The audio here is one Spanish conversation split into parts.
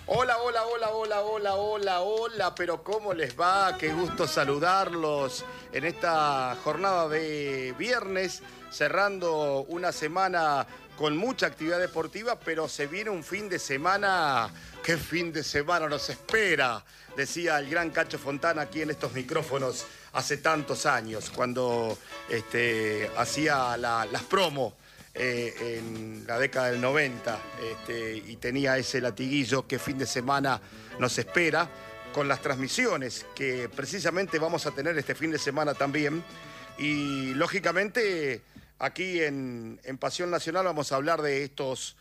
Hola, hola, hola, hola, hola, hola, hola, pero ¿cómo les va? Qué gusto saludarlos en esta jornada de viernes, cerrando una semana con mucha actividad deportiva, pero se viene un fin de semana. ¿Qué fin de semana nos espera? Decía el gran Cacho Fontana aquí en estos micrófonos hace tantos años, cuando hacía las promos. En la década del 90 y tenía ese latiguillo que fin de semana nos espera con las transmisiones que precisamente vamos a tener este fin de semana también y lógicamente aquí en Pasión Nacional vamos a hablar de estos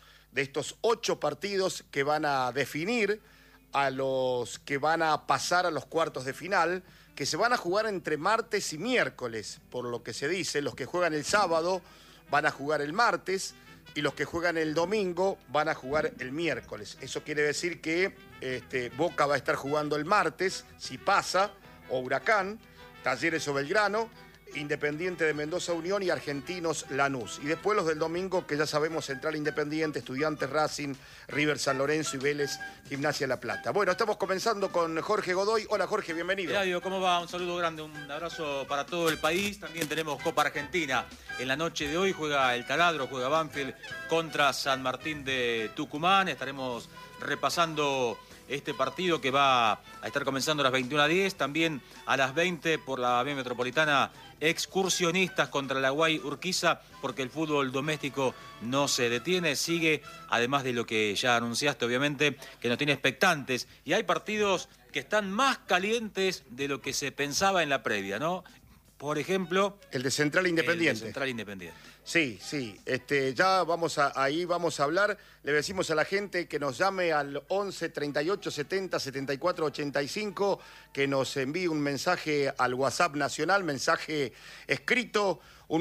8 partidos que van a definir a los que van a pasar a los cuartos de final, que se van a jugar entre martes y miércoles, por lo que se dice. Los que juegan el sábado van a jugar el martes y los que juegan el domingo van a jugar el miércoles. Eso quiere decir que Boca va a estar jugando el martes, si pasa, o Huracán, Talleres o Belgrano, Independiente de Mendoza Unión y Argentinos Lanús. Y después los del domingo, que ya sabemos, Central Independiente, Estudiantes Racing, River San Lorenzo y Vélez Gimnasia La Plata. Bueno, estamos comenzando con Jorge Godoy. Hola Jorge, bienvenido. Eladio, ¿cómo va? Un saludo grande, un abrazo para todo el país. También tenemos Copa Argentina. En la noche de hoy juega el Taladro, juega Banfield contra San Martín de Tucumán. Estaremos repasando este partido que va a estar comenzando a las 21:10, también a las 20 por la vía metropolitana, Excursionistas contra la Guay Urquiza, porque el fútbol doméstico no se detiene, sigue, además de lo que ya anunciaste, obviamente, que no tiene expectantes, y hay partidos que están más calientes de lo que se pensaba en la previa, ¿no? Por ejemplo, el de Central Independiente. El de Central Independiente. Sí, ya ahí vamos a hablar. Le decimos a la gente que nos llame al 11 38 70 74 85, que nos envíe un mensaje al WhatsApp nacional, un mensaje escrito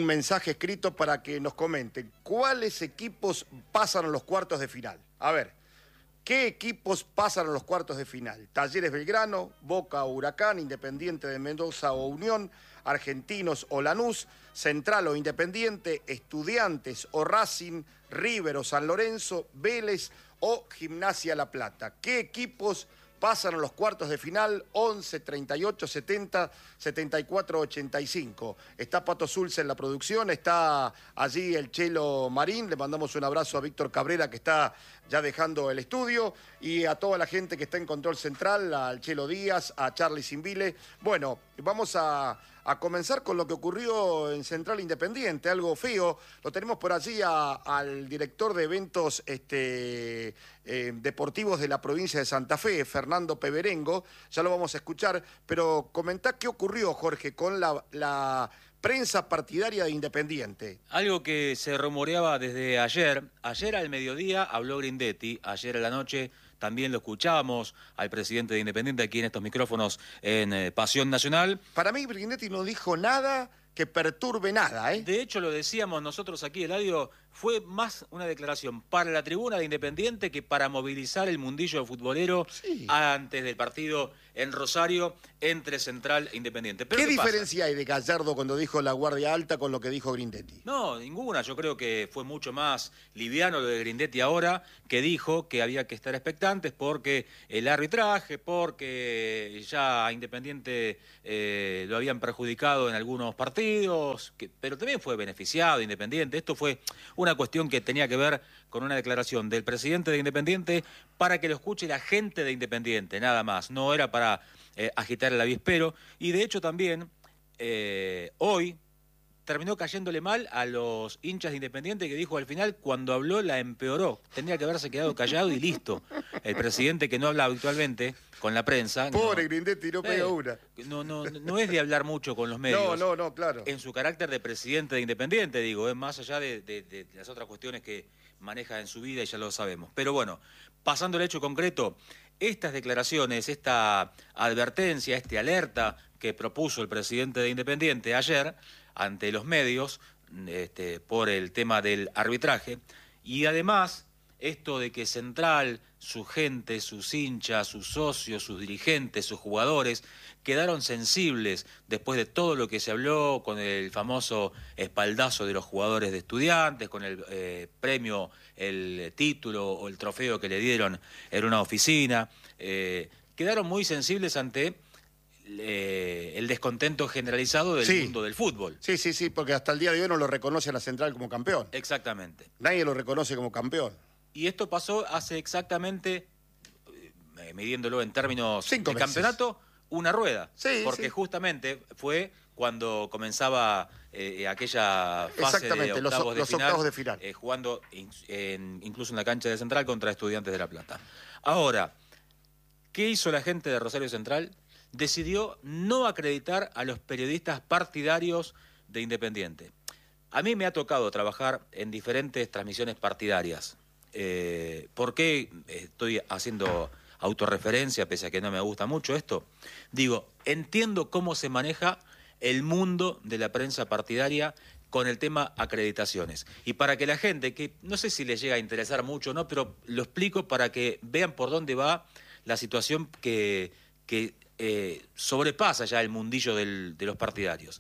para que nos comenten cuáles equipos pasan a los cuartos de final. A ver, ¿qué equipos pasan a los cuartos de final? Talleres Belgrano, Boca o Huracán, Independiente de Mendoza o Unión, Argentinos o Lanús, Central o Independiente, Estudiantes o Racing, River o San Lorenzo, Vélez o Gimnasia La Plata. ¿Qué equipos pasan a los cuartos de final? 11 38 70 74 85. Está Pato Zulce en la producción, está allí el Chelo Marín. Le mandamos un abrazo a Víctor Cabrera, que está ya dejando el estudio, y a toda la gente que está en control central, al Chelo Díaz, a Charlie Simbile. Bueno, vamos a comenzar con lo que ocurrió en Central Independiente, algo feo. Lo tenemos por allí al director de eventos deportivos de la provincia de Santa Fe, Fernando Peberengo. Ya lo vamos a escuchar, pero comentá qué ocurrió, Jorge, con la prensa partidaria de Independiente. Algo que se rumoreaba desde ayer. Ayer al mediodía habló Grindetti, ayer a la noche también lo escuchábamos al presidente de Independiente aquí en estos micrófonos en Pasión Nacional. Para mí Grindetti no dijo nada que perturbe nada, ¿eh? De hecho, lo decíamos nosotros aquí, Eladio, fue más una declaración para la tribuna de Independiente que para movilizar el mundillo futbolero antes del partido en Rosario entre Central e Independiente. Pero ¿qué diferencia hay de Gallardo cuando dijo la guardia alta con lo que dijo Grindetti? No, ninguna. Yo creo que fue mucho más liviano lo de Grindetti ahora, que dijo que había que estar expectantes porque el arbitraje, porque ya a Independiente lo habían perjudicado en algunos partidos, pero también fue beneficiado Independiente. Esto fue una cuestión que tenía que ver con una declaración del presidente de Independiente para que lo escuche la gente de Independiente, nada más. No era para agitar el avispero. Y de hecho también hoy terminó cayéndole mal a los hinchas de Independiente, que dijo al final, cuando habló la empeoró. Tendría que haberse quedado callado y listo. El presidente, que no habla habitualmente con la prensa. Pobre Grindetti, no pega una. No es de hablar mucho con los medios. No, claro. En su carácter de presidente de Independiente, digo, es más allá de las otras cuestiones que maneja en su vida y ya lo sabemos. Pero bueno, pasando al hecho concreto, estas declaraciones, esta advertencia, alerta que propuso el presidente de Independiente ayer ante los medios por el tema del arbitraje, y además esto de que Central su gente, sus hinchas, sus socios, sus dirigentes, sus jugadores, quedaron sensibles después de todo lo que se habló con el famoso espaldazo de los jugadores de Estudiantes, con el premio, el título o el trofeo que le dieron en una oficina. Quedaron muy sensibles ante el descontento generalizado del mundo del fútbol. Sí, porque hasta el día de hoy no lo reconoce a la Central como campeón. Exactamente. Nadie lo reconoce como campeón. Y esto pasó hace exactamente, midiéndolo en términos de campeonato, una rueda. Porque justamente fue cuando comenzaba aquella fase de octavos de final, jugando incluso en la cancha de Central contra Estudiantes de La Plata. Ahora, ¿qué hizo la gente de Rosario Central? Decidió no acreditar a los periodistas partidarios de Independiente. A mí me ha tocado trabajar en diferentes transmisiones partidarias. ¿Por qué estoy haciendo autorreferencia, pese a que no me gusta mucho esto? Digo, entiendo cómo se maneja el mundo de la prensa partidaria con el tema acreditaciones. Y para que la gente, que no sé si les llega a interesar mucho o no, pero lo explico para que vean por dónde va la situación que sobrepasa ya el mundillo de los partidarios.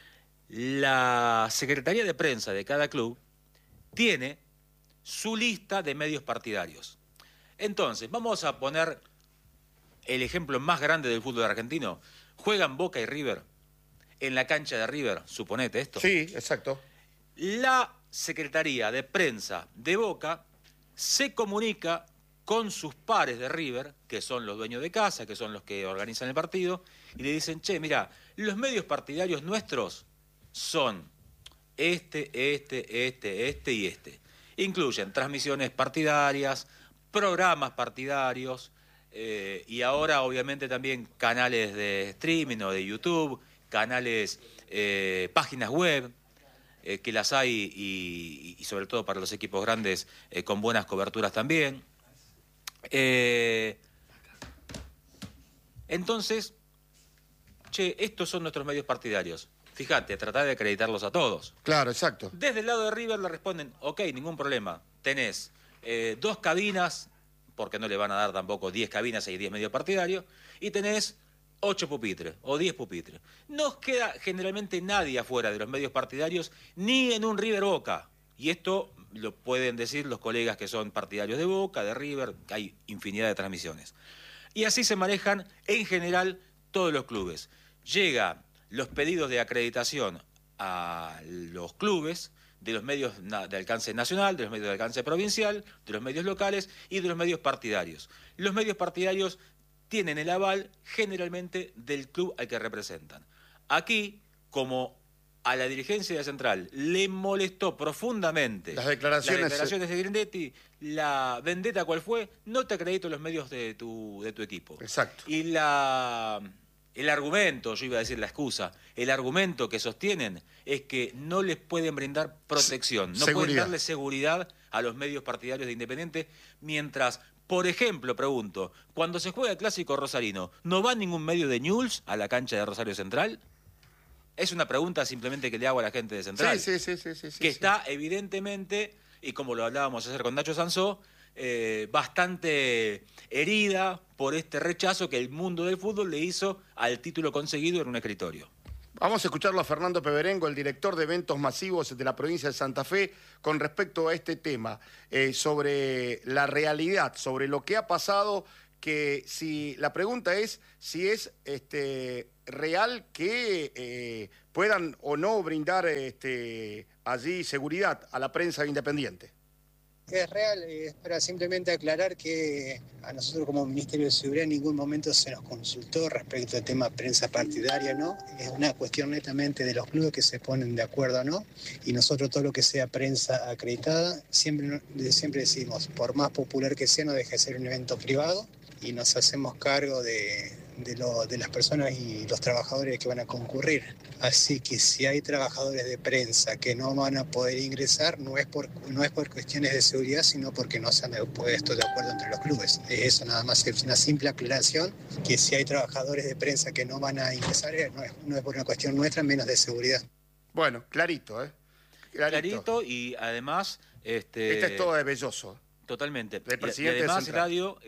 La Secretaría de Prensa de cada club tiene su lista de medios partidarios. Entonces, vamos a poner el ejemplo más grande del fútbol argentino. Juegan Boca y River en la cancha de River, suponete esto. Sí, exacto. La Secretaría de Prensa de Boca se comunica con sus pares de River, que son los dueños de casa, que son los que organizan el partido, y le dicen, che, mira, los medios partidarios nuestros son este y este. Incluyen transmisiones partidarias, programas partidarios, y ahora obviamente también canales de streaming o de YouTube, canales, páginas web, que las hay, y sobre todo para los equipos grandes, con buenas coberturas también. Entonces, che, estos son nuestros medios partidarios. Fíjate, tratar de acreditarlos a todos. Claro, exacto. Desde el lado de River le responden, ok, ningún problema. Tenés 2 cabinas, porque no le van a dar tampoco 10 cabinas y 10 medios partidarios, y tenés 8 pupitres o 10 pupitres. No queda generalmente nadie afuera de los medios partidarios, ni en un River Boca. Y esto lo pueden decir los colegas que son partidarios de Boca, de River, que hay infinidad de transmisiones. Y así se manejan en general todos los clubes. Llegan los pedidos de acreditación a los clubes de los medios de alcance nacional, de los medios de alcance provincial, de los medios locales y de los medios partidarios. Los medios partidarios tienen el aval generalmente del club al que representan. Aquí, como a la dirigencia de Central le molestó profundamente las declaraciones de Grindetti, la vendetta cuál fue, no te acredito los medios de tu equipo. Exacto. Y el argumento, yo iba a decir la excusa, el argumento que sostienen es que no les pueden brindar protección, no pueden darle seguridad a los medios partidarios de Independiente, mientras, por ejemplo, pregunto, cuando se juega el Clásico Rosarino, ¿no va ningún medio de Newell's a la cancha de Rosario Central? Es una pregunta simplemente que le hago a la gente de Central. Sí. Que está evidentemente, y como lo hablábamos ayer con Nacho Sansó, bastante herida por este rechazo que el mundo del fútbol le hizo al título conseguido en un escritorio. Vamos a escucharlo a Fernando Peberengo, el director de eventos masivos de la provincia de Santa Fe, con respecto a este tema, sobre la realidad, sobre lo que ha pasado, que si la pregunta es si es real que puedan o no brindar allí seguridad a la prensa independiente. Es real, es para simplemente aclarar que a nosotros como Ministerio de Seguridad en ningún momento se nos consultó respecto al tema prensa partidaria, ¿no? Es una cuestión netamente de los clubes que se ponen de acuerdo, ¿no? Y nosotros todo lo que sea prensa acreditada, siempre decimos, por más popular que sea, no deja de ser un evento privado y nos hacemos cargo de las personas y los trabajadores que van a concurrir. Así que si hay trabajadores de prensa que no van a poder ingresar, no es por cuestiones de seguridad, sino porque no se han puesto de acuerdo entre los clubes. Eso nada más es una simple aclaración, que si hay trabajadores de prensa que no van a ingresar, no es por una cuestión nuestra, menos de seguridad. Bueno, clarito, ¿eh? Clarito y además... Este es todo de Belloso. Totalmente. del Y presidente además, de Central. Radio,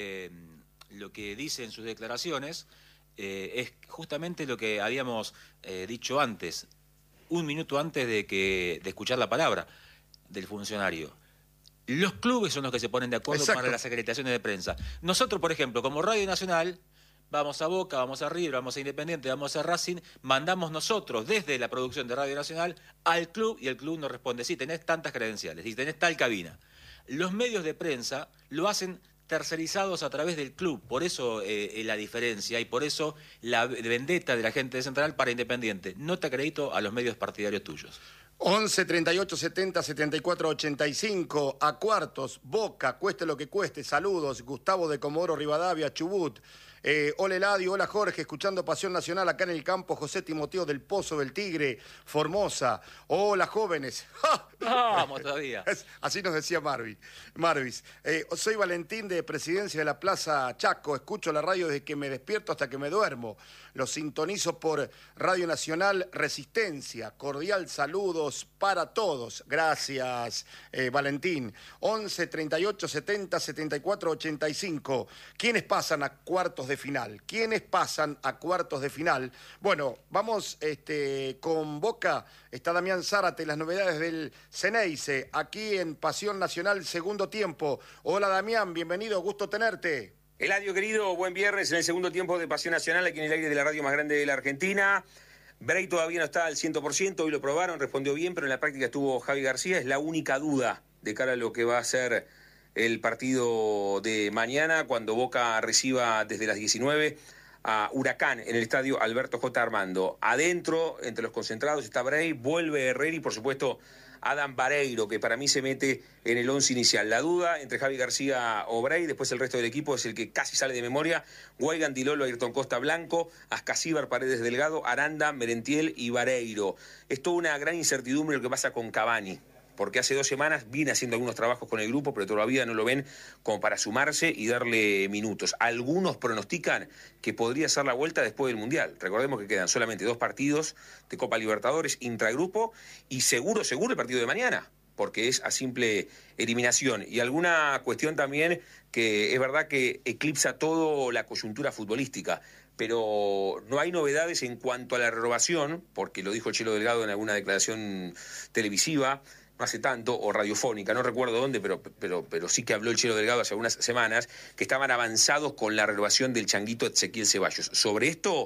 lo que dice en sus declaraciones es justamente lo que habíamos dicho antes, un minuto antes de escuchar la palabra del funcionario. Los clubes son los que se ponen de acuerdo Exacto. para las acreditaciones de prensa. Nosotros, por ejemplo, como Radio Nacional, vamos a Boca, vamos a River, vamos a Independiente, vamos a Racing, mandamos nosotros desde la producción de Radio Nacional al club y el club nos responde, sí, tenés tantas credenciales, sí, tenés tal cabina. Los medios de prensa lo hacen tercerizados a través del club, por eso la diferencia y por eso la vendetta de la gente de Central para Independiente. No te acredito a los medios partidarios tuyos. 11 38 70 74 85 a cuartos, Boca, cueste lo que cueste, saludos, Gustavo de Comodoro Rivadavia, Chubut. Hola Eladio, hola Jorge, escuchando Pasión Nacional acá en el campo, José Timoteo del Pozo del Tigre, Formosa. Hola jóvenes. Vamos todavía. Así nos decía Marvis. Soy Valentín de Presidencia de la Plaza Chaco, escucho la radio desde que me despierto hasta que me duermo. Los sintonizo por Radio Nacional Resistencia. Cordial saludos para todos. Gracias, Valentín. 11 38 70 74 85. ¿Quiénes pasan a cuartos de final? ¿Quiénes pasan a cuartos de final? Bueno, vamos con Boca. Está Damián Zárate, las novedades del Ceneice, aquí en Pasión Nacional, segundo tiempo. Hola Damián, bienvenido, gusto tenerte. Eladio querido, buen viernes en el segundo tiempo de Pasión Nacional, aquí en el aire de la radio más grande de la Argentina. Bray todavía no está al 100%, hoy lo probaron, respondió bien, pero en la práctica estuvo Javi García. Es la única duda de cara a lo que va a ser el partido de mañana, cuando Boca reciba desde las 19 a Huracán en el estadio Alberto J. Armando. Adentro, entre los concentrados, está Bray, vuelve Herrera y por supuesto Adam Vareiro, que para mí se mete en el 11 inicial. La duda entre Javi García o Bray, después el resto del equipo es el que casi sale de memoria: Guaygan, Dilolo, Ayrton Costa, Blanco, Ascasíbar, Paredes Delgado, Aranda, Merentiel y Vareiro. Es toda una gran incertidumbre lo que pasa con Cavani, porque hace 2 semanas viene haciendo algunos trabajos con el grupo, pero todavía no lo ven como para sumarse y darle minutos. Algunos pronostican que podría ser la vuelta después del Mundial. Recordemos que quedan solamente 2 partidos de Copa Libertadores, intragrupo, y seguro el partido de mañana, porque es a simple eliminación. Y alguna cuestión también que es verdad que eclipsa todo la coyuntura futbolística, pero no hay novedades en cuanto a la renovación, porque lo dijo el Chelo Delgado en alguna declaración televisiva, no hace tanto, o radiofónica, no recuerdo dónde, pero sí que habló el Chelo Delgado hace algunas semanas, que estaban avanzados con la renovación del changuito Ezequiel Ceballos. Sobre esto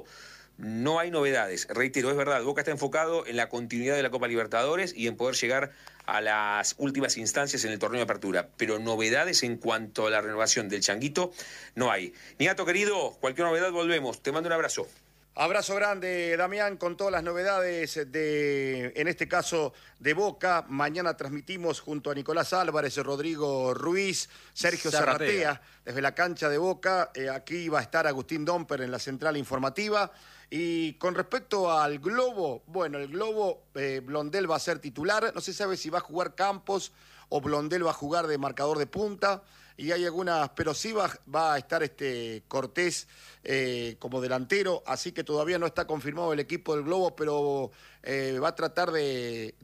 no hay novedades. Reitero, es verdad, Boca está enfocado en la continuidad de la Copa Libertadores y en poder llegar a las últimas instancias en el torneo de apertura, pero novedades en cuanto a la renovación del changuito no hay. Niato querido, cualquier novedad volvemos. Te mando un abrazo. Abrazo grande, Damián, con todas las novedades en este caso, de Boca. Mañana transmitimos junto a Nicolás Álvarez, Rodrigo Ruiz, Sergio Zarratea, desde la cancha de Boca. Aquí va a estar Agustín Domper en la central informativa. Y con respecto al Globo, bueno, el Globo, Blondel va a ser titular. No se sabe si va a jugar Campos o Blondel va a jugar de marcador de punta. Y hay algunas, pero sí va a estar Cortés como delantero, así que todavía no está confirmado el equipo del Globo, pero va a tratar de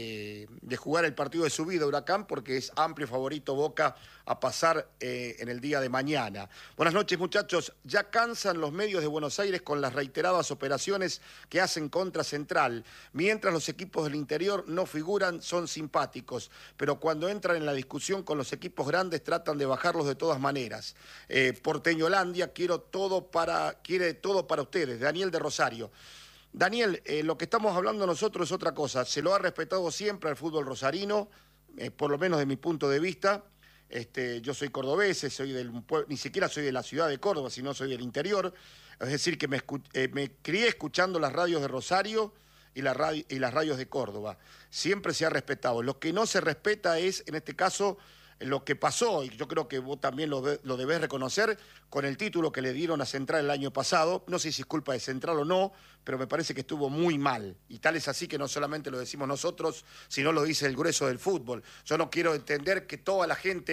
jugar el partido de subida Huracán, porque es amplio favorito Boca a pasar en el día de mañana. Buenas noches, muchachos. Ya cansan los medios de Buenos Aires con las reiteradas operaciones que hacen contra Central. Mientras los equipos del interior no figuran, son simpáticos, pero cuando entran en la discusión con los equipos grandes tratan de bajarlos de todas maneras. Porteñolandia quiere todo para ustedes. Daniel de Rosario. Daniel, lo que estamos hablando nosotros es otra cosa. Se lo ha respetado siempre al fútbol rosarino, por lo menos de mi punto de vista. Yo soy cordobés, ni siquiera soy de la ciudad de Córdoba, sino soy del interior. Es decir, que me crié escuchando las radios de Rosario y las radios de Córdoba. Siempre se ha respetado. Lo que no se respeta es, en este caso, lo que pasó, y yo creo que vos también lo debés reconocer, con el título que le dieron a Central el año pasado. No sé si es culpa de Central o no, pero me parece que estuvo muy mal. Y tal es así que no solamente lo decimos nosotros, sino lo dice el grueso del fútbol. Yo no quiero entender que toda la gente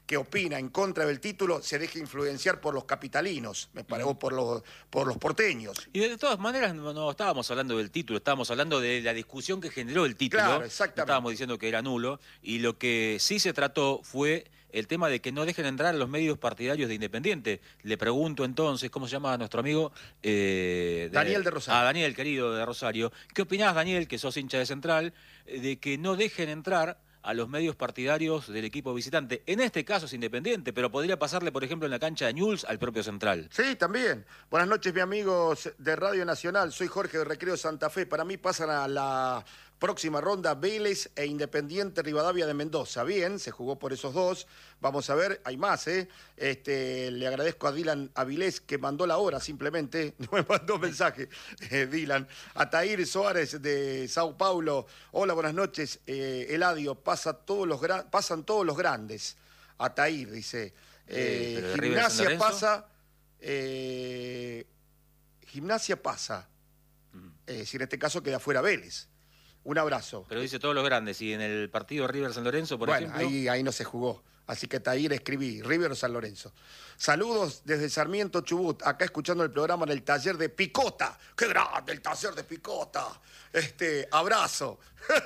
que opina en contra del título se deje influenciar por los capitalinos, me parece, o por los porteños. Y de todas maneras no estábamos hablando del título, estábamos hablando de la discusión que generó el título. Claro, exactamente. No estábamos diciendo que era nulo, y lo que sí se trató fue el tema de que no dejen entrar a los medios partidarios de Independiente. Le pregunto entonces, ¿cómo se llama nuestro amigo? Daniel de Rosario. Daniel, querido de Rosario. ¿Qué opinás, Daniel, que sos hincha de Central, de que no dejen entrar a los medios partidarios del equipo visitante? En este caso es Independiente, pero podría pasarle, por ejemplo, en la cancha de Newell's al propio Central. Sí, también. Buenas noches, mi amigos de Radio Nacional. Soy Jorge de Recreo Santa Fe. Para mí pasan a la próxima ronda Vélez e Independiente Rivadavia de Mendoza. Bien, se jugó por esos dos. Vamos a ver, hay más, ¿eh? Le agradezco a Dylan Avilés, que mandó la hora simplemente. No me mandó mensaje, Dylan. A Tair Suárez de Sao Paulo. Hola, buenas noches. Eladio, pasan todos los grandes. A Tair, dice. Gimnasia pasa. Gimnasia pasa. Si en este caso queda fuera Vélez. Un abrazo. Pero dice todos los grandes, y en el partido River-San Lorenzo, por ejemplo... Ahí no se jugó. Así que Tair escribí, River o San Lorenzo. Saludos desde Sarmiento, Chubut, acá escuchando el programa en el taller de Picota. ¡Qué grande el taller de Picota! Abrazo.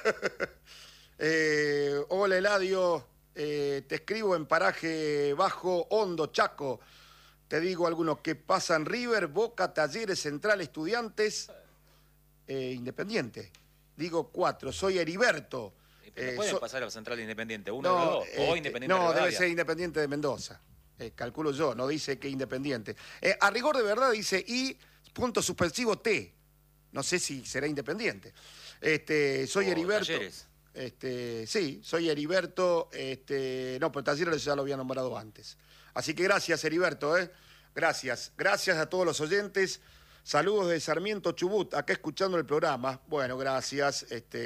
Hola, Eladio. Te escribo en paraje bajo, Hondo, Chaco. Te digo algunos que pasan: River, Boca, Talleres, Central, Estudiantes, Independiente. Digo 4, soy Heriberto. Pero pueden pasar a Central Independiente, uno de los dos, o Independiente No, Rivadavia. debe ser Independiente de Mendoza. Calculo yo, no dice que Independiente. A rigor de verdad dice I, punto suspensivo T. No sé si será Independiente. Soy Heriberto. Talleres. Sí, soy Heriberto. No, pero Talleres ya lo había nombrado antes. Así que gracias, Heriberto, Gracias. Gracias a todos los oyentes. Saludos de Sarmiento, Chubut, acá escuchando el programa. Bueno, gracias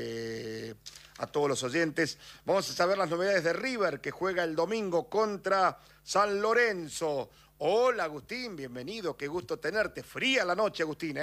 a todos los oyentes. Vamos a saber las novedades de River, que juega el domingo contra San Lorenzo. Hola, Agustín, bienvenido, qué gusto tenerte. Fría la noche, Agustín,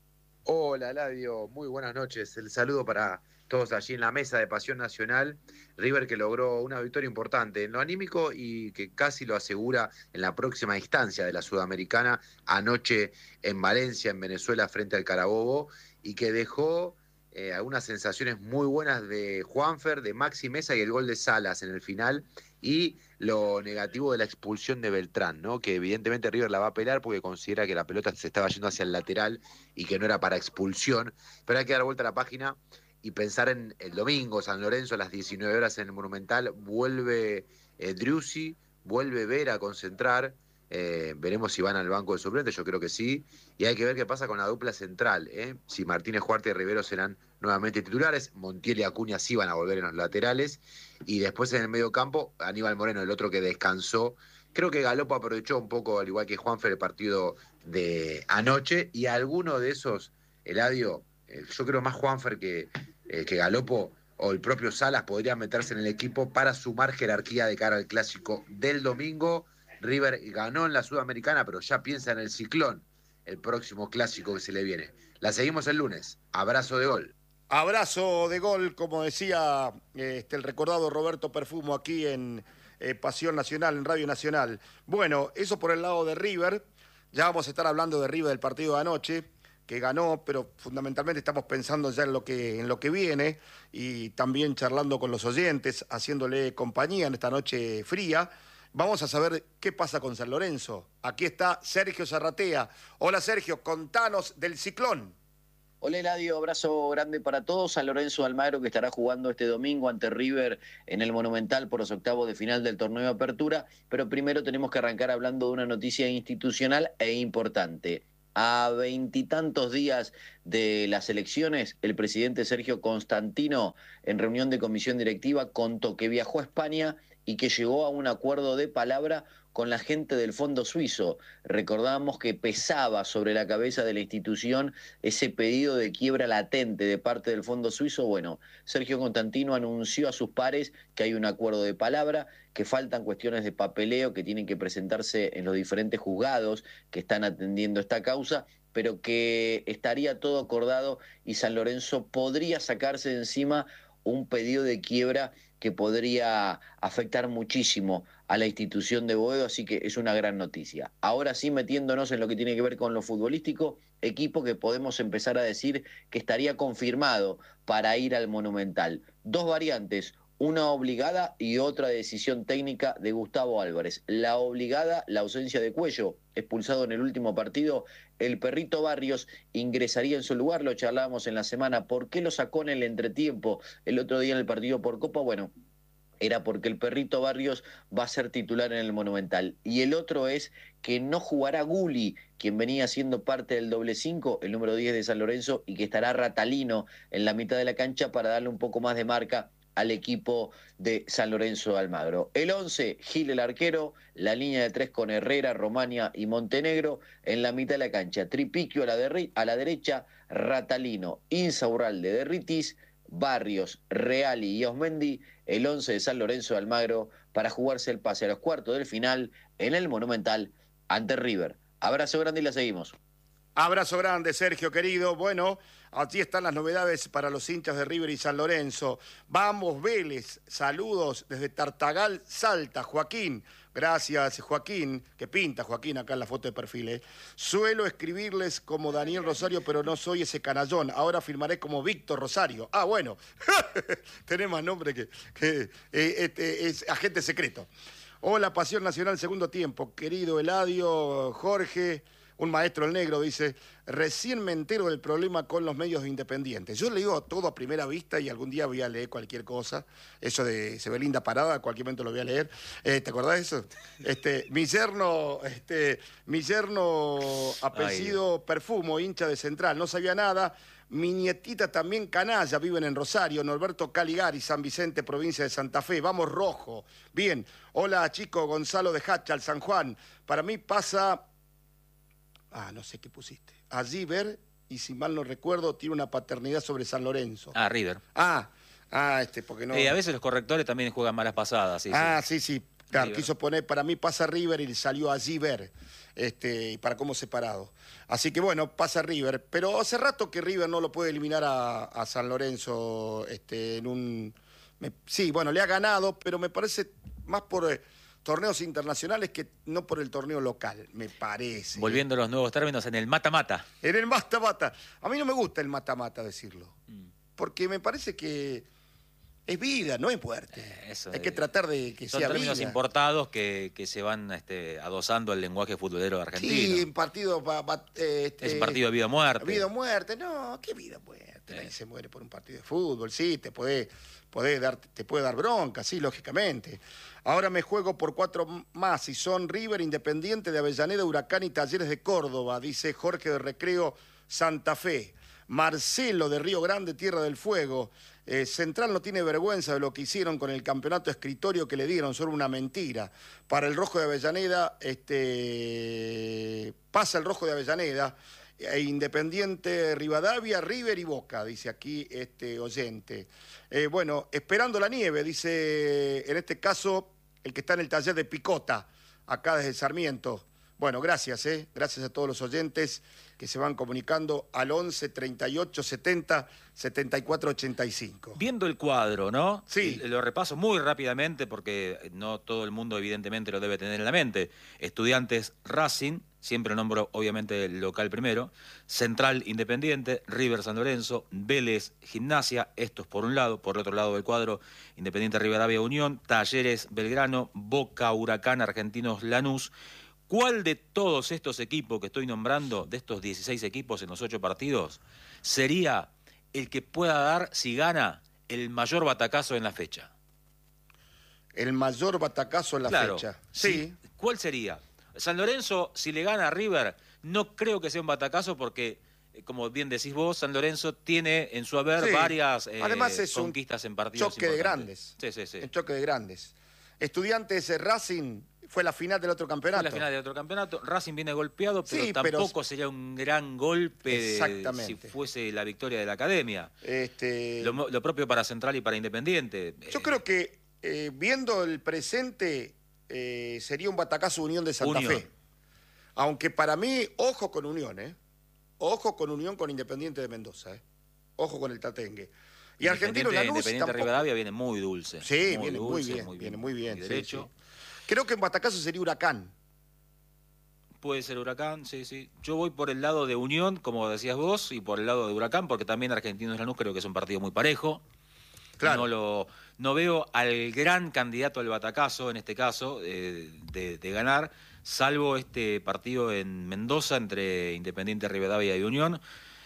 Hola, Eladio, muy buenas noches. El saludo para todos allí en la mesa de Pasión Nacional. River, que logró una victoria importante en lo anímico y que casi lo asegura en la próxima instancia de la Sudamericana, anoche en Valencia, en Venezuela, frente al Carabobo, y que dejó algunas sensaciones muy buenas de Juanfer, de Maxi Mesa y el gol de Salas en el final, y lo negativo de la expulsión de Beltrán, ¿no? Que evidentemente River la va a pelar porque considera que la pelota se estaba yendo hacia el lateral y que no era para expulsión, pero hay que dar vuelta a la página y pensar en el domingo, San Lorenzo a las 19 horas en el Monumental. Vuelve Driussi, vuelve Vera a concentrar. Veremos si van al banco de suplentes, yo creo que sí. Y hay que ver qué pasa con la dupla central. Si Martínez Huarte y Rivero serán nuevamente titulares. Montiel y Acuña sí van a volver en los laterales. Y después en el medio campo, Aníbal Moreno, el otro que descansó. Creo que Galopo aprovechó un poco, al igual que Juanfer, el partido de anoche. Y alguno de esos, Eladio, yo creo más Juanfer que Galopo o el propio Salas podrían meterse en el equipo para sumar jerarquía de cara al clásico del domingo. River ganó en la Sudamericana, pero ya piensa en el Ciclón, el próximo clásico que se le viene. La seguimos el lunes. Abrazo de gol. Abrazo de gol, como decía el recordado Roberto Perfumo aquí en Pasión Nacional, en Radio Nacional. Bueno, eso por el lado de River. Ya vamos a estar hablando de River del partido de anoche, que ganó, pero fundamentalmente estamos pensando ya en lo que viene y también charlando con los oyentes, haciéndole compañía en esta noche fría. Vamos a saber qué pasa con San Lorenzo. Aquí está Sergio Zarratea. Hola, Sergio, contanos del Ciclón. Hola, Eladio, abrazo grande para todos. San Lorenzo de Almagro, que estará jugando este domingo ante River en el Monumental por los octavos de final del torneo de apertura. Pero primero tenemos que arrancar hablando de una noticia institucional e importante. A 20 y tantos días de las elecciones, el presidente Sergio Constantino, en reunión de comisión directiva, contó que viajó a España y que llegó a un acuerdo de palabra con la gente del Fondo Suizo. Recordamos que pesaba sobre la cabeza de la institución ese pedido de quiebra latente de parte del Fondo Suizo. Bueno, Sergio Constantino anunció a sus pares que hay un acuerdo de palabra, que faltan cuestiones de papeleo que tienen que presentarse en los diferentes juzgados que están atendiendo esta causa, pero que estaría todo acordado y San Lorenzo podría sacarse de encima un pedido de quiebra que podría afectar muchísimo a la institución de Boedo, así que es una gran noticia. Ahora sí, metiéndonos en lo que tiene que ver con lo futbolístico, equipo que podemos empezar a decir que estaría confirmado para ir al Monumental. Dos variantes, una obligada y otra decisión técnica de Gustavo Álvarez. La obligada, la ausencia de Cuello, expulsado en el último partido. El Perrito Barrios ingresaría en su lugar, lo charlábamos en la semana. ¿Por qué lo sacó en el entretiempo el otro día en el partido por Copa? Bueno, era porque el Perrito Barrios va a ser titular en el Monumental. Y el otro es que no jugará Gulli, quien venía siendo parte del doble 5, el número 10 de San Lorenzo, y que estará Ratalino en la mitad de la cancha para darle un poco más de marca al equipo de San Lorenzo de Almagro. El 11, Gil el arquero, la línea de 3 con Herrera, Romania y Montenegro, en la mitad de la cancha, Tripiquio a la derecha, Ratalino, Insaurralde de Ritis, Barrios, Reali y Osmendi, el 11 de San Lorenzo de Almagro, para jugarse el pase a los cuartos del final en el Monumental ante River. Abrazo grande y la seguimos. Abrazo grande, Sergio, querido. Bueno, aquí están las novedades para los hinchas de River y San Lorenzo. Vamos, Vélez. Saludos desde Tartagal, Salta. Joaquín. Gracias, Joaquín. Que pinta Joaquín acá en la foto de perfil. Suelo escribirles como Daniel Rosario, pero no soy ese canallón. Ahora firmaré como Víctor Rosario. Ah, bueno. Tenés más nombre que es agente secreto. Hola, Pasión Nacional, segundo tiempo. Querido Eladio, Jorge... Un maestro el negro dice, recién me entero del problema con los medios independientes. Yo leo todo a primera vista y algún día voy a leer cualquier cosa. Eso de Sebelinda Parada, a cualquier momento lo voy a leer. ¿Te acordás de eso? Mi yerno apellido Perfumo, hincha de Central, no sabía nada. Mi nietita también canalla, viven en Rosario. Norberto Caligari, San Vicente, provincia de Santa Fe. Vamos, rojo. Bien. Hola, chico Gonzalo de Hachal, San Juan. Para mí pasa... no sé qué pusiste. Allí ver, y si mal no recuerdo, tiene una paternidad sobre San Lorenzo. River. Porque no... a veces los correctores también juegan malas pasadas. Sí. Claro, River. Quiso poner, para mí pasa River y le salió allí ver, para cómo separado. Así que bueno, pasa River. Pero hace rato que River no lo puede eliminar a San Lorenzo en un... Sí, bueno, le ha ganado, pero me parece más por... torneos internacionales que no por el torneo local, me parece. Volviendo a los nuevos términos, en el mata-mata. En el mata-mata. A mí no me gusta el mata-mata decirlo, porque me parece que es vida, no es muerte. Hay que tratar de que sea vida. Son términos importados que se van adosando al lenguaje futbolero argentino. Sí, en partido... es un partido de vida o muerte. Vida o muerte, no, ¿qué vida o muerte? Nadie se muere por un partido de fútbol, sí, te puede dar bronca, sí, lógicamente. Ahora me juego por 4 más y son River, Independiente de Avellaneda, Huracán y Talleres de Córdoba, dice Jorge de Recreo Santa Fe. Marcelo de Río Grande, Tierra del Fuego. Central no tiene vergüenza de lo que hicieron con el campeonato escritorio que le dieron, solo una mentira. Para el Rojo de Avellaneda, pasa el Rojo de Avellaneda, Independiente, Rivadavia, River y Boca, dice aquí oyente. Bueno, esperando la nieve, dice en este caso el que está en el taller de Picota, acá desde Sarmiento. Bueno, gracias a todos los oyentes que se van comunicando al 11 38 70 74 85. Viendo el cuadro, ¿no? Sí. Lo repaso muy rápidamente porque no todo el mundo evidentemente lo debe tener en la mente. Estudiantes Racing, siempre nombro obviamente el local primero, Central Independiente, River San Lorenzo, Vélez Gimnasia, estos por un lado, por el otro lado del cuadro, Independiente Rivadavia Unión, Talleres Belgrano, Boca Huracán, Argentinos Lanús. ¿Cuál de todos estos equipos que estoy nombrando, de estos 16 equipos en los 8 partidos, sería el que pueda dar, si gana, el mayor batacazo en la fecha? El mayor batacazo en la fecha. Sí. ¿Cuál sería? San Lorenzo, si le gana a River, no creo que sea un batacazo porque, como bien decís vos, San Lorenzo tiene en su haber varias además es conquistas en partidos choque importantes. De grandes. Sí. Un choque de grandes. Estudiantes Racing fue la final del otro campeonato. Fue la final del otro campeonato. Racing viene golpeado, pero tampoco sería un gran golpe si fuese la victoria de la Academia. Lo propio para Central y para Independiente. Yo creo que, viendo el presente, sería un batacazo Unión de Santa Fe. Aunque para mí, ojo con Unión, Ojo con Unión con Independiente de Mendoza, Ojo con el Tatengue. Y Argentino Lanús Independiente tampoco. Rivadavia viene muy dulce. Sí, muy viene dulce, muy bien. Sí, derecho. sí. Creo que en batacazo sería Huracán. Puede ser Huracán, sí, sí. Yo voy por el lado de Unión, como decías vos, y por el lado de Huracán, porque también Argentinos Lanús creo que es un partido muy parejo. Claro. No veo al gran candidato al batacazo, en este caso, de ganar, salvo este partido en Mendoza entre Independiente Rivadavia y Unión.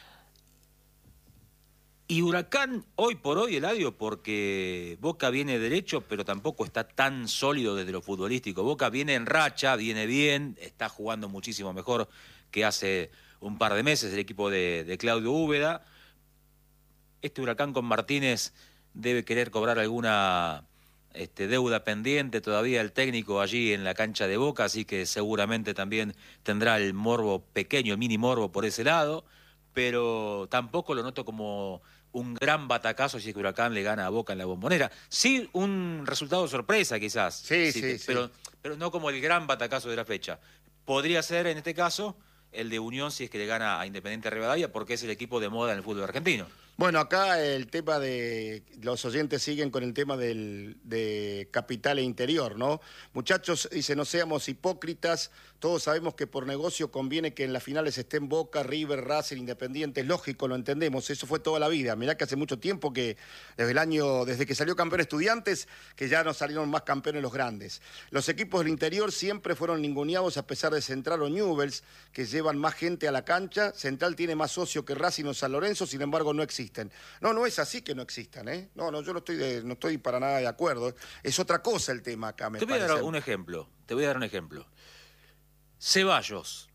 Y Huracán, hoy por hoy, Eladio, porque Boca viene derecho, pero tampoco está tan sólido desde lo futbolístico. Boca viene en racha, viene bien, está jugando muchísimo mejor que hace un par de meses el equipo de Claudio Úbeda. Este Huracán con Martínez debe querer cobrar alguna deuda pendiente todavía el técnico allí en la cancha de Boca, así que seguramente también tendrá el morbo pequeño, el mini morbo por ese lado, pero tampoco lo noto como un gran batacazo si es que Huracán le gana a Boca en la Bombonera. Sí, un resultado sorpresa quizás, Sí. pero no como el gran batacazo de la fecha. Podría ser en este caso el de Unión si es que le gana a Independiente Rivadavia, porque es el equipo de moda en el fútbol argentino. Bueno, acá el tema de los oyentes siguen con el tema de capital e interior, ¿no? Muchachos, dice, no seamos hipócritas, todos sabemos que por negocio conviene que en las finales estén Boca, River, Racing, Independiente, es lógico, lo entendemos, eso fue toda la vida. Mirá que hace mucho tiempo que, desde que salió campeón Estudiantes, que ya no salieron más campeones los grandes. Los equipos del interior siempre fueron ninguneados a pesar de Central o Newell's, que llevan más gente a la cancha. Central tiene más socio que Racing o San Lorenzo, sin embargo no existe. No es así que no existan, ¿eh? No, yo no estoy para nada de acuerdo. Es otra cosa el tema acá, me parece. Te voy a dar un ejemplo. Ceballos,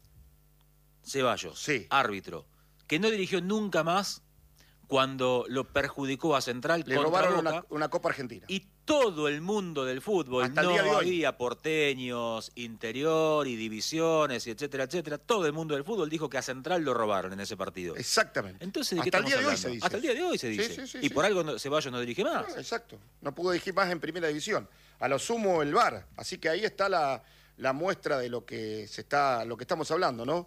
sí, árbitro, que no dirigió nunca más cuando lo perjudicó a Central. Le robaron una Copa Argentina. Y todo el mundo del fútbol, hasta el día de hoy, había porteños, interior y divisiones, y etcétera, etcétera. Todo el mundo del fútbol dijo que a Central lo robaron en ese partido. Exactamente. Entonces, ¿de qué estamos hablando? Hasta el día de hoy se dice. Sí, y por algo Ceballos no dirige más. Exacto. No pudo dirigir más en primera división. A lo sumo el VAR. Así que ahí está la muestra de lo que estamos hablando, ¿no?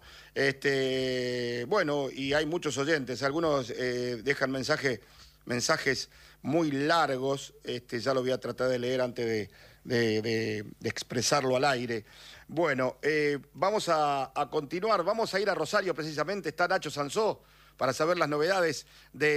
Bueno, y hay muchos oyentes. Algunos dejan mensajes muy largos, ya lo voy a tratar de leer antes de expresarlo al aire. Bueno, vamos a continuar, vamos a ir a Rosario precisamente, está Nacho Sansó para saber las novedades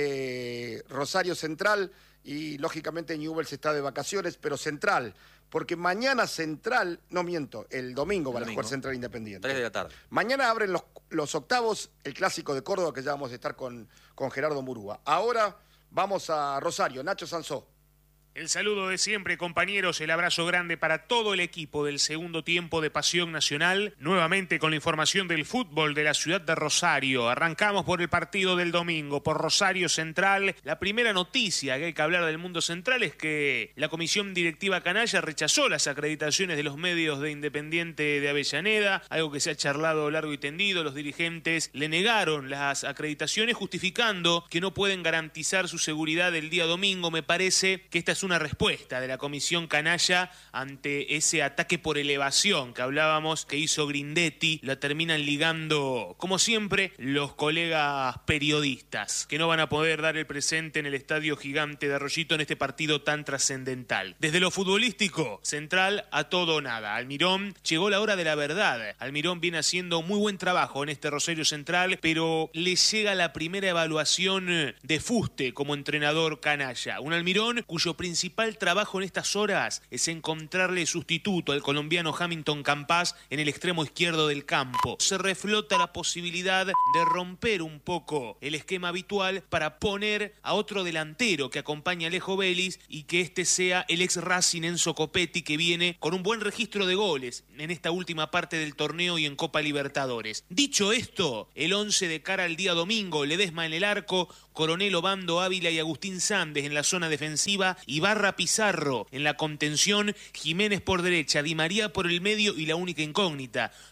de Rosario Central y lógicamente Newell's está de vacaciones, pero Central, porque mañana Central, no miento, el domingo van a jugar Central Independiente. 3 de la tarde. Mañana abren los octavos, el clásico de Córdoba, que ya vamos a estar con Gerardo Murúa. Ahora vamos a Rosario, Nacho Sansó. El saludo de siempre, compañeros, el abrazo grande para todo el equipo del segundo tiempo de Pasión Nacional. Nuevamente con la información del fútbol de la ciudad de Rosario. Arrancamos por el partido del domingo, por Rosario Central. La primera noticia que hay que hablar del mundo central es que la comisión directiva canalla rechazó las acreditaciones de los medios de Independiente de Avellaneda, algo que se ha charlado largo y tendido. Los dirigentes le negaron las acreditaciones justificando que no pueden garantizar su seguridad el día domingo. Me parece que esta es una respuesta de la comisión canalla ante ese ataque por elevación que hablábamos que hizo Grindetti. La terminan ligando, como siempre, los colegas periodistas, que no van a poder dar el presente en el Estadio Gigante de Arroyito en este partido tan trascendental. Desde lo futbolístico, Central a todo o nada. Almirón, llegó la hora de la verdad. Almirón viene haciendo muy buen trabajo en este Rosario Central, pero le llega la primera evaluación de fuste como entrenador canalla. Un Almirón cuyo principal trabajo en estas horas es encontrarle sustituto al colombiano Hamilton Campas en el extremo izquierdo del campo. Se reflota la posibilidad de romper un poco el esquema habitual para poner a otro delantero que acompañe a Alejo Vélez y que este sea el ex Racing Enzo Copetti, que viene con un buen registro de goles en esta última parte del torneo y en Copa Libertadores. Dicho esto, el 11 de cara al día domingo: Ledesma en el arco, Coronel, Obando, Ávila y Agustín Sández en la zona defensiva, Ibarra, Pizarro en la contención, Jiménez por derecha, Di María por el medio y la única incógnita,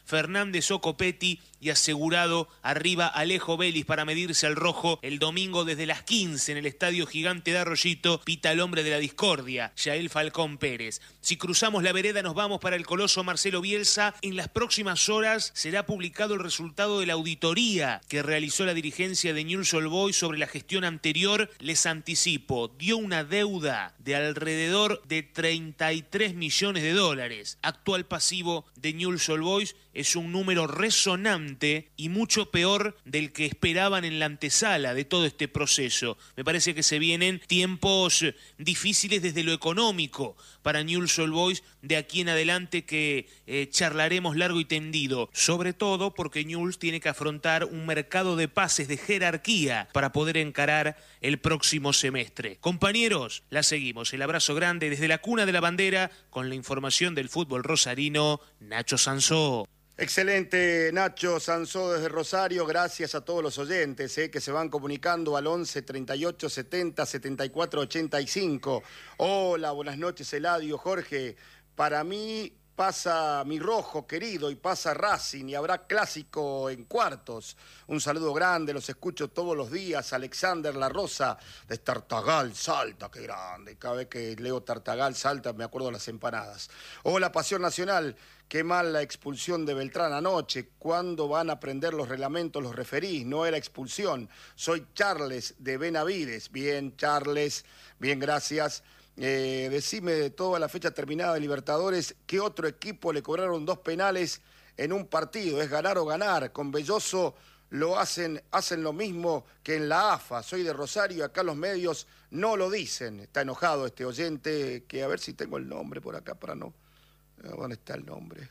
Fernández o Copetti, y asegurado arriba Alejo Vélez para medirse al rojo el domingo desde las 15 en el Estadio Gigante de Arroyito. Pita el hombre de la discordia, Yael Falcón Pérez. Si cruzamos la vereda nos vamos para el coloso Marcelo Bielsa. En las próximas horas será publicado el resultado de la auditoría que realizó la dirigencia de Newell's Old Boys sobre la gestión anterior. Les anticipo, dio una deuda de alrededor de 33 millones de dólares. Actual pasivo de Newell's Old Boys es un número resonante y mucho peor del que esperaban en la antesala de todo este proceso. Me parece que se vienen tiempos difíciles desde lo económico para Newell's Old Boys de aquí en adelante, que charlaremos largo y tendido, sobre todo porque Newell's tiene que afrontar un mercado de pases de jerarquía para poder encarar el próximo semestre. Compañeros, la seguimos. El abrazo grande desde la cuna de la bandera con la información del fútbol rosarino, Nacho Sansó. Excelente, Nacho Sansó desde Rosario. Gracias a todos los oyentes que se van comunicando al 11 38 70 74 85. Hola, buenas noches, Eladio, Jorge. Para mí pasa mi rojo querido y pasa Racing y habrá clásico en cuartos. Un saludo grande, los escucho todos los días. Alexander La Rosa de Tartagal, Salta, qué grande. Cada vez que leo Tartagal, Salta, me acuerdo de las empanadas. Hola, Pasión Nacional. Qué mal la expulsión de Beltrán anoche. ¿Cuándo van a aprender los reglamentos los referís? No era expulsión. Soy Charles de Benavides. Bien, Charles. Bien, gracias. Decime, de toda la fecha terminada de Libertadores, ¿qué otro equipo le cobraron 2 penales en un partido? ¿Es ganar o ganar? Con Belloso lo hacen lo mismo que en la AFA. Soy de Rosario y acá los medios no lo dicen. Está enojado este oyente, que a ver si tengo el nombre por acá para no... ¿Dónde está el nombre?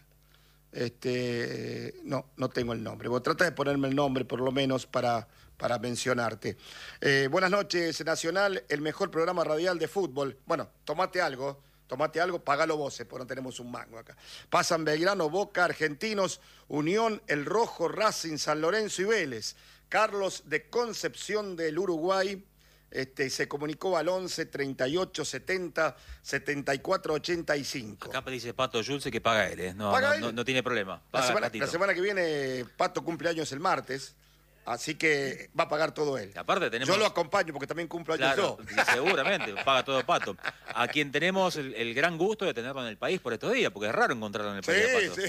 No tengo el nombre. Vos trata de ponerme el nombre por lo menos para mencionarte. Buenas noches, Nacional, el mejor programa radial de fútbol. Bueno, tomate algo, pagalo vos, porque no tenemos un mango acá. Pasan Belgrano, Boca, Argentinos, Unión, El Rojo, Racing, San Lorenzo y Vélez. Carlos de Concepción del Uruguay. Se comunicó al 11 38 70 74 85. Acá dice Pato Yulce que paga él, no tiene problema. La semana que viene Pato cumple años el martes, así que va a pagar todo él. Aparte tenemos... Yo lo acompaño porque también cumplo años yo. Seguramente, paga todo Pato. A quien tenemos el gran gusto de tenerlo en el país por estos días, porque es raro encontrarlo en el país de Pato.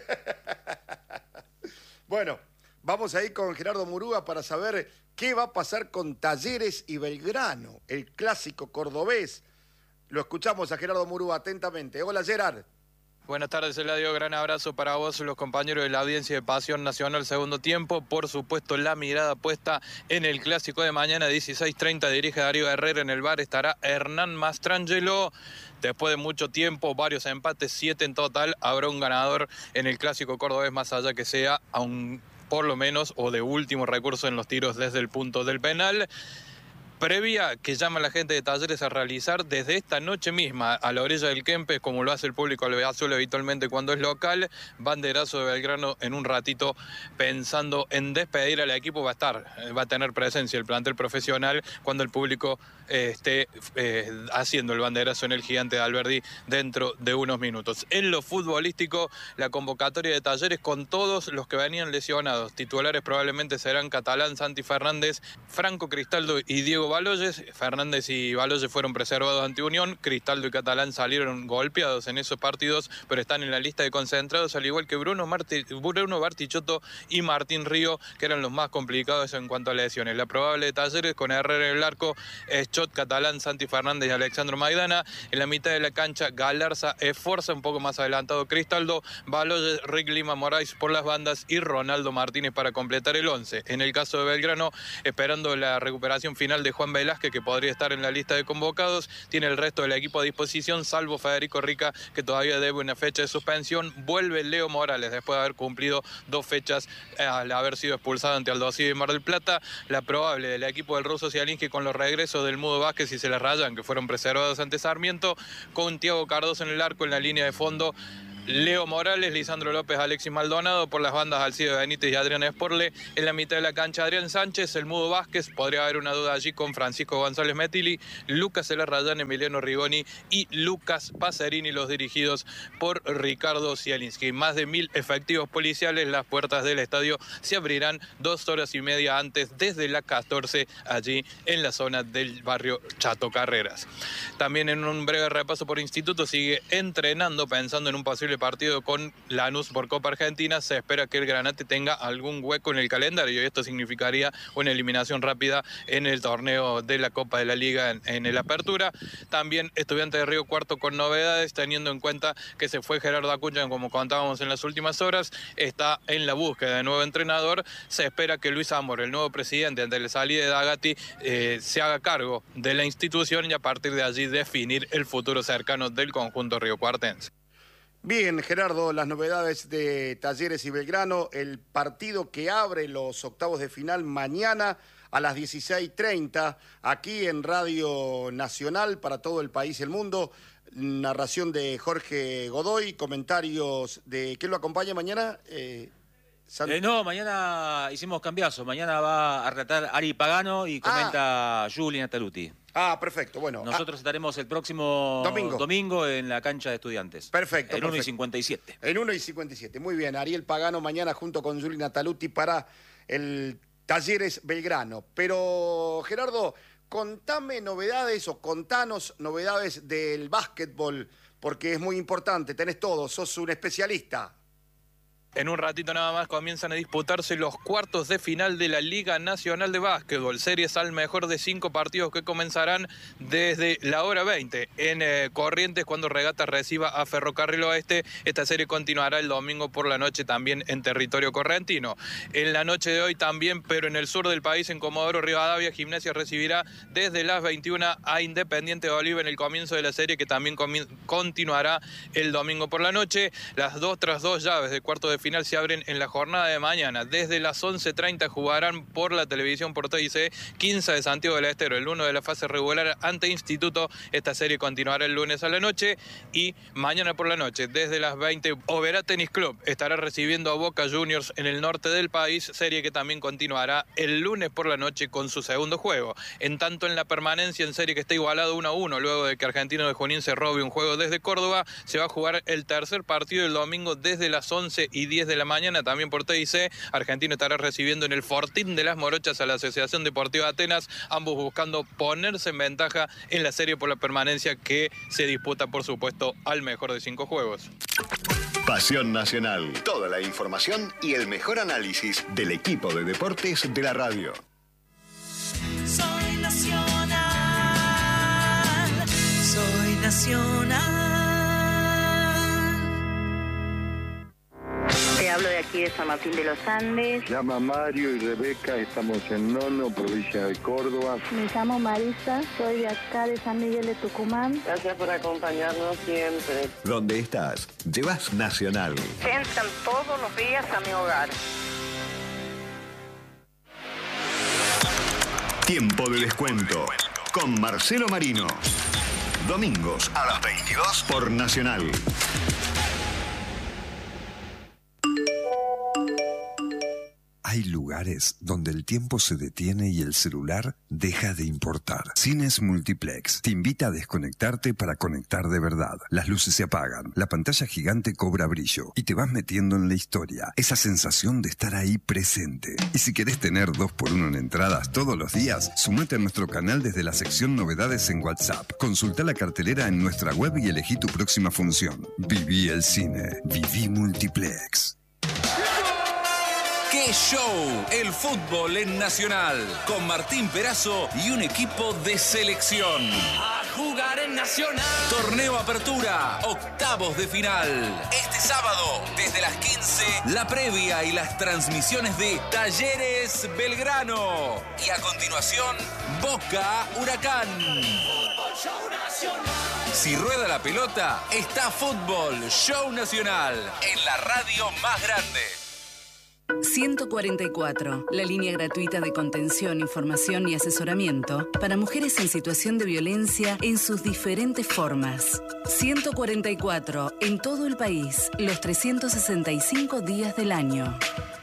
Sí. Bueno, vamos a ir con Gerardo Murúa para saber qué va a pasar con Talleres y Belgrano, el clásico cordobés. Lo escuchamos a Gerardo Murúa atentamente. Hola, Gerard. Buenas tardes, Eladio. Gran abrazo para vos, los compañeros de la audiencia de Pasión Nacional segundo tiempo. Por supuesto, la mirada puesta en el clásico de mañana, 16:30. Dirige Darío Herrera. En el bar estará Hernán Mastrangelo. Después de mucho tiempo, varios empates, 7 en total, habrá un ganador en el clásico cordobés, más allá que sea por lo menos, o de último recurso en los tiros desde el punto del penal. Previa que llama a la gente de Talleres a realizar desde esta noche misma a la orilla del Kempes, como lo hace el público azul habitualmente cuando es local. Banderazo de Belgrano en un ratito, pensando en despedir al equipo. Va a tener presencia el plantel profesional cuando el público esté haciendo el banderazo en el Gigante de Alberdi dentro de unos minutos. En lo futbolístico, la convocatoria de Talleres con todos los que venían lesionados. Titulares probablemente serán Catalán, Santi Fernández, Franco Cristaldo y Diego Baloyes. Fernández y Baloyes fueron preservados ante Unión. Cristaldo y Catalán salieron golpeados en esos partidos, pero están en la lista de concentrados, al igual que Bruno Bartichotto y Martín Río, que eran los más complicados en cuanto a lesiones. La probable de Talleres con Herrera en el arco es Chot, Catalán, Santi Fernández y Alexandro Maidana. En la mitad de la cancha, Galarza, Esforza, un poco más adelantado Cristaldo, Baloyes, Rick Lima Moraes por las bandas y Ronaldo Martínez para completar el 11. En el caso de Belgrano, esperando la recuperación final de Juan Velázquez, que podría estar en la lista de convocados, tiene el resto del equipo a disposición, salvo Federico Rica, que todavía debe una fecha de suspensión. Vuelve Leo Morales, después de haber cumplido 2 fechas al haber sido expulsado ante Aldosivi y Mar del Plata. La probable del equipo del ruso Zielinski con los regresos del Mudo Vázquez y se les rayan, que fueron preservados ante Sarmiento, con Thiago Cardoso en el arco, en la línea de fondo Leo Morales, Lisandro López, Alexis Maldonado, por las bandas Alcides Benítez y Adrián Esporle, en la mitad de la cancha Adrián Sánchez, el Mudo Vázquez, podría haber una duda allí con Francisco González Metilli, Lucas Elarrayán, Emiliano Rigoni y Lucas Pacerini, los dirigidos por Ricardo Zielinski. Más de 1000 efectivos policiales, las puertas del estadio se abrirán 2 horas y media antes, desde la 14, allí en la zona del barrio Chato Carreras. También en un breve repaso por instituto, sigue entrenando pensando en un posible partido con Lanús por Copa Argentina. Se espera que el Granate tenga algún hueco en el calendario y esto significaría una eliminación rápida en el torneo de la Copa de la Liga en el Apertura. También Estudiantes de Río Cuarto con novedades, teniendo en cuenta que se fue Gerardo Acuña, como contábamos en las últimas horas, está en la búsqueda de nuevo entrenador. Se espera que Luis Amor, el nuevo presidente, ante la salida de Dagatti, se haga cargo de la institución y a partir de allí definir el futuro cercano del conjunto riocuartense. Bien, Gerardo, las novedades de Talleres y Belgrano, el partido que abre los octavos de final mañana a las 16:30, aquí en Radio Nacional para todo el país y el mundo. Narración de Jorge Godoy, comentarios de... ¿Quién lo acompaña mañana? No, mañana hicimos cambiazo. Mañana va a relatar Ari Pagano y comenta Juli Nataluti. Perfecto, bueno. Nosotros estaremos el próximo domingo en la cancha de Estudiantes. Perfecto. En 1:57. En 1:57, muy bien. Ariel Pagano mañana junto con Juli Nataluti para el Talleres Belgrano. Pero, Gerardo, contame novedades o contanos novedades del básquetbol, porque es muy importante, tenés todo, sos un especialista. En un ratito nada más comienzan a disputarse los cuartos de final de la Liga Nacional de Básquetbol. Series al mejor de 5 partidos que comenzarán desde la hora 20 en Corrientes, cuando Regatas reciba a Ferrocarril Oeste. Esta serie continuará el domingo por la noche también en territorio correntino. En la noche de hoy también, pero en el sur del país, en Comodoro Rivadavia, Gimnasia recibirá desde las 21 a Independiente de Oliva en el comienzo de la serie, que también continuará el domingo por la noche. Las otras 2 llaves de cuarto de final se abren en la jornada de mañana. Desde las 11:30 jugarán por la televisión por TIC 15 de Santiago del Estero, el 1 de la fase regular ante Instituto. Esta serie continuará el lunes a la noche y mañana por la noche, desde las 20, Oberá Tenis Club estará recibiendo a Boca Juniors en el norte del país, serie que también continuará el lunes por la noche con su segundo juego. En tanto, en la permanencia en serie, que está igualado 1-1, luego de que Argentino de Junín se robe un juego desde Córdoba, se va a jugar el tercer partido el domingo desde las 11:10 de la mañana, también por TIC. Argentino estará recibiendo en el Fortín de las Morochas a la Asociación Deportiva Atenas, ambos buscando ponerse en ventaja en la serie por la permanencia, que se disputa, por supuesto, al mejor de 5 juegos. Pasión Nacional, toda la información y el mejor análisis del equipo de deportes de la radio. Soy Nacional, soy Nacional. Te hablo de aquí de San Martín de los Andes. Llama Mario y Rebeca, estamos en Nono, provincia de Córdoba. Me llamo Marisa, soy de acá de San Miguel de Tucumán. Gracias por acompañarnos siempre. ¿Dónde estás? Llevas Nacional. Entran todos los días a mi hogar. Tiempo de descuento con Marcelo Marino. Domingos a las 22 por Nacional. Hay lugares donde el tiempo se detiene y el celular deja de importar. Cines Multiplex te invita a desconectarte para conectar de verdad. Las luces se apagan, la pantalla gigante cobra brillo y te vas metiendo en la historia. Esa sensación de estar ahí presente. Y si querés tener 2x1 en entradas todos los días, sumate a nuestro canal desde la sección Novedades en WhatsApp. Consulta la cartelera en nuestra web y elegí tu próxima función. Viví el cine. Viví Multiplex. ¡Qué show! El fútbol en Nacional, con Martín Perazo y un equipo de selección. A jugar en Nacional. Torneo Apertura, octavos de final. Este sábado, desde las 15, la previa y las transmisiones de Talleres Belgrano. Y a continuación, Boca Huracán. Si rueda la pelota, está Fútbol Show Nacional, en la radio más grande. 144, la línea gratuita de contención, información y asesoramiento para mujeres en situación de violencia en sus diferentes formas. 144, en todo el país, los 365 días del año.